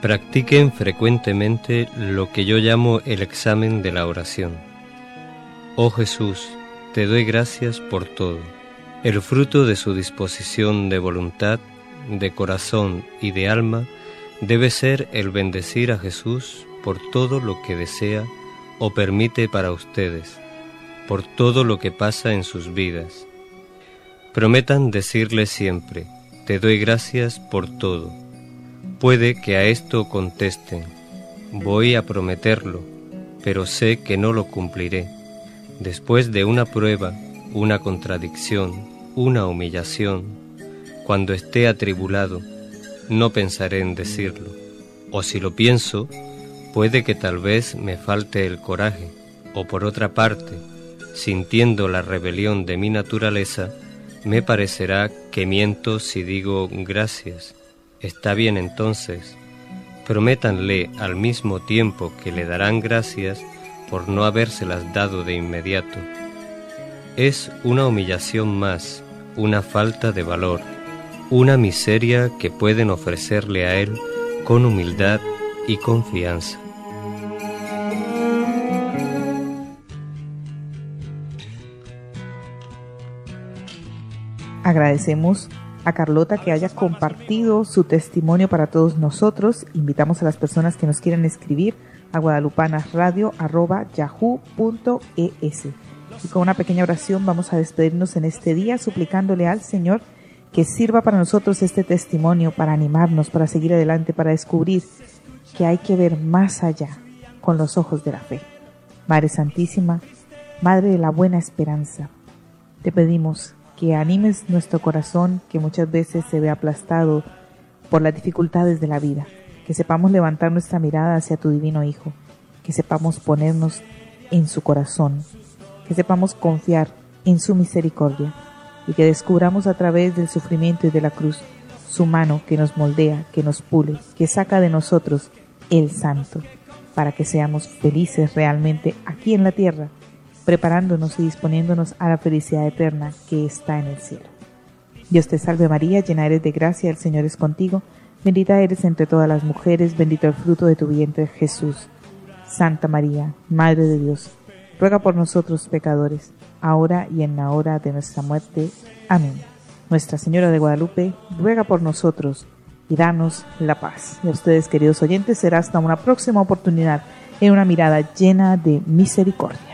Practiquen frecuentemente lo que yo llamo el examen de la oración. Oh Jesús, te doy gracias por todo. El fruto de su disposición de voluntad, de corazón y de alma debe ser el bendecir a Jesús por todo lo que desea o permite para ustedes, por todo lo que pasa en sus vidas. Prometan decirle siempre, te doy gracias por todo. Puede que a esto contesten, voy a prometerlo, pero sé que no lo cumpliré. Después de una prueba, una contradicción, una humillación, cuando esté atribulado, no pensaré en decirlo. O si lo pienso, puede que tal vez me falte el coraje, o por otra parte, sintiendo la rebelión de mi naturaleza, me parecerá que miento si digo gracias. Está bien entonces, prométanle al mismo tiempo que le darán gracias por no habérselas dado de inmediato. Es una humillación más, una falta de valor, una miseria que pueden ofrecerle a él con humildad y confianza. Agradecemos a Carlota que haya compartido su testimonio para todos nosotros. Invitamos a las personas que nos quieran escribir a guadalupanasradio@yahoo.es. Y con una pequeña oración vamos a despedirnos en este día, suplicándole al Señor que sirva para nosotros este testimonio, para animarnos, para seguir adelante, para descubrir que hay que ver más allá con los ojos de la fe. Madre Santísima, Madre de la Buena Esperanza, te pedimos que animes nuestro corazón, que muchas veces se ve aplastado por las dificultades de la vida, que sepamos levantar nuestra mirada hacia tu divino Hijo, que sepamos ponernos en su corazón, que sepamos confiar en su misericordia y que descubramos a través del sufrimiento y de la cruz su mano que nos moldea, que nos pule, que saca de nosotros el santo, para que seamos felices realmente aquí en la tierra, preparándonos y disponiéndonos a la felicidad eterna que está en el cielo. Dios te salve María, llena eres de gracia, el Señor es contigo, bendita eres entre todas las mujeres, bendito el fruto de tu vientre Jesús. Santa María, Madre de Dios, ruega por nosotros pecadores, ahora y en la hora de nuestra muerte. Amén. Nuestra Señora de Guadalupe, ruega por nosotros y danos la paz. Y a ustedes, queridos oyentes, será hasta una próxima oportunidad en una mirada llena de misericordia.